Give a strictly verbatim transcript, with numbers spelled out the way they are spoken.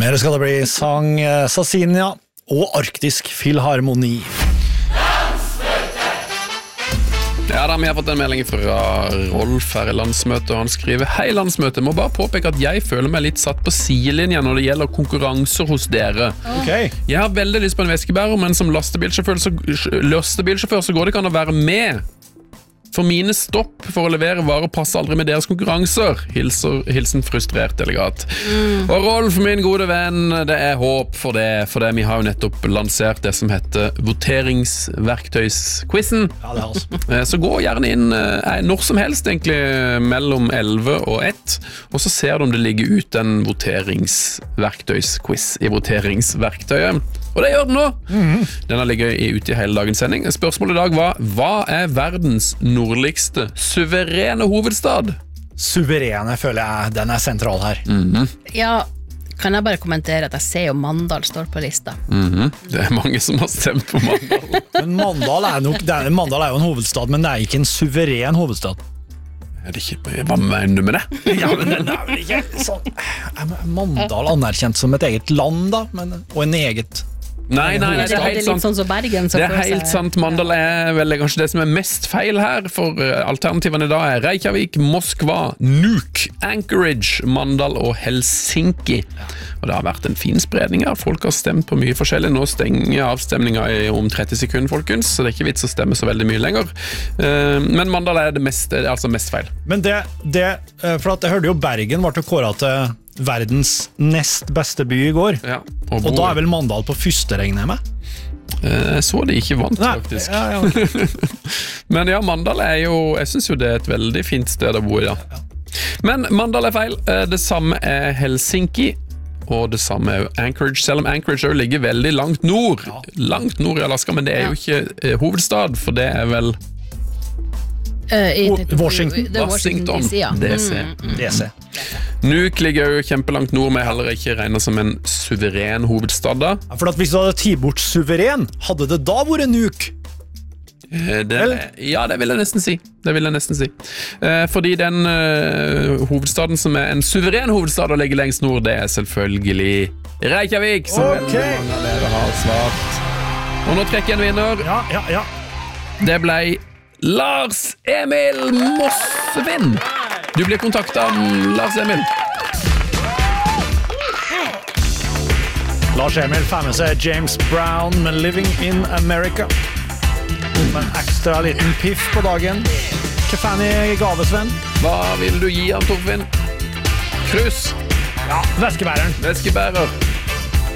Mer skal det bli sang Sassinia og Arktisk Filharmoni. Ja da, vi har fått en melding fra Rolf her i landsmøtet, og han skriver: Hei landsmøtet, må bare påpeke at jeg føler meg litt satt på sidelinjen når det gjelder konkurranser hos dere. Okay. Jeg har veldig lyst på en veskebærer, men som lastebilsjåfør så, lastebilsjåfør så går det ikke an å være med. For mine stopp for å levere varer passer aldri med deres konkurranser. Hilser, hilsen frustrert delegat. Mm. Og Rolf, min gode venn, det er håp for det, for det vi har jo nettopp lansert det som heter voteringsverktøysquizen. Ja, det er altså. Så gå gjerne inn eh, når som helst, egentlig mellom elleve og ett, og så ser du om det ligger ut en voteringsverktøysquiz i voteringsverktøyet. Og det gjør den nå! Mm-hmm. Den har ligget ute i hele dagens sending. Spørsmålet i dag var: hva er verdens nordligste suverene hovedstad? Suverene, føler jeg. Den er sentral her. Mm-hmm. Ja, kan jeg bare kommentere at jeg ser jo Mandal står på lista. Mm-hmm. Det er mange som har stemt på Mandal. Men Mandal er, nok, det er, Mandal er jo en hovedstad, men det er ikke en suveren hovedstad. Er det ikke, hva mener du med det? Ja, men den er vel ikke sånn. Er Mandal anerkjent som et eget land da, men, og en eget... Nei, nei, nei, det er helt sant. Sånn som Bergen, så det er helt sant. Mandal er vel kanskje det som er mest feil her, for alternativene da er Reykjavik, Moskva, Nuuk, Anchorage, Mandal og Helsinki. Og det har vært en fin spredning her. Folk har stemt på mye forskjellig. Nå stenger avstemninga om tretti sekunder, folkens, så det er ikke vits å stemme så veldig mye lenger. Men Mandal er det mest, altså mest feil. Men det, det for at jeg hørte jo Bergen var til kåret til verdens nest beste by i går. Ja, og, og da er vel Mandal på første, regner jeg med? Jeg så de ikke vant, Nei, faktisk. Ja, ja. Men ja, Mandal er jo, jeg synes jo det er et veldig fint sted å bo i da. Ja. Men Mandal er feil. Det samme er Helsinki, og det samme er jo Anchorage, selv om Anchorage jo ligger veldig langt nord. Ja. Langt nord i Alaska, men det er jo ikke hovedstad, for det er vel... Uh, i, Washington. Washington, D C. Ja. D C. Mm, D C. Nuuk ligger jo kjempelangt nord, men heller ikke regnet som en suveren hovedstad da. Ja, for at hvis du hadde tid bort suveren, hadde det da vært Nuuk? Det, ja, det vil jeg nesten si. Det vil jeg nesten si. Eh, fordi den uh, hovedstaden som er en suveren hovedstad og ligger lengst nord, det er selvfølgelig Reykjavik, som okay. veldig mange av dere har svart. Og nå trekker jeg en vinner. Ja, ja, ja. Det ble Lars Emil Mossevin. Du blir kontaktet av Lars Emil. Lars Emil får med seg James Brown med Living in America. Med en ekstra liten piff på dagen. Hva fan i gavesvenn? Hva vil du gi han, Torfinn? Krus? Ja, veskebæreren. Veskebærer.